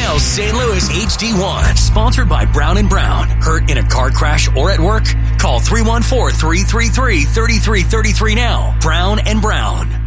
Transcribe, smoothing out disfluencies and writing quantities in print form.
KXNO St. Louis HD1. Sponsored by Brown & Brown. Hurt in a car crash or at work? Call 314-333-3333 now. Brown & Brown.